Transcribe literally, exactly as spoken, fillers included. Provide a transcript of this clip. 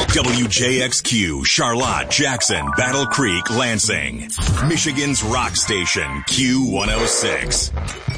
W J X Q, Charlotte, Jackson, Battle Creek, Lansing. Michigan's rock station, Q one oh six.